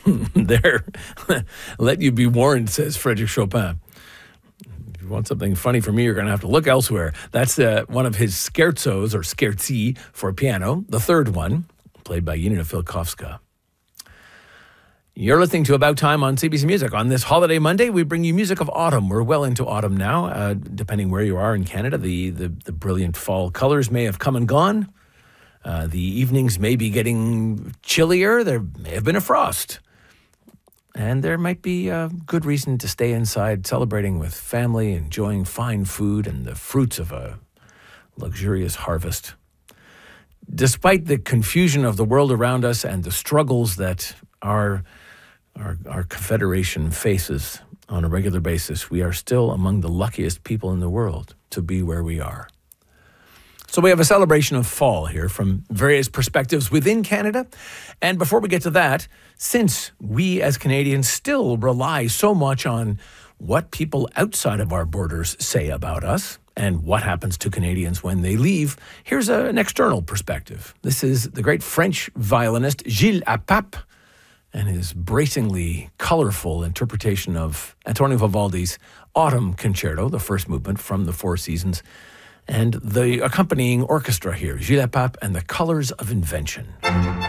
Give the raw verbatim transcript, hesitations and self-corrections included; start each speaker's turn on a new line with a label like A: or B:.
A: There, let you be warned, says Frédéric Chopin. If you want something funny from me, you're going to have to look elsewhere. That's uh, one of his scherzos, or scherzi, for piano, the third one, played by Janina Filkowska. You're listening to About Time on C B C Music. On this holiday Monday, we bring you music of autumn. We're well into autumn now, uh, depending where you are in Canada. The, the, the brilliant fall colors may have come and gone. Uh, the evenings may be getting chillier. There may have been a frost. And there might be a good reason to stay inside, celebrating with family, enjoying fine food and the fruits of a luxurious harvest. Despite the confusion of the world around us and the struggles that our, our, our confederation faces on a regular basis, we are still among the luckiest people in the world to be where we are. So we have a celebration of fall here from various perspectives within Canada. And before we get to that, since we as Canadians still rely so much on what people outside of our borders say about us and what happens to Canadians when they leave, here's a, an external perspective. This is the great French violinist Gilles Apap and his bracingly colorful interpretation of Antonio Vivaldi's Autumn Concerto, the first movement from the Four Seasons, and the accompanying orchestra here, Gilles Apap and the Colors of Invention.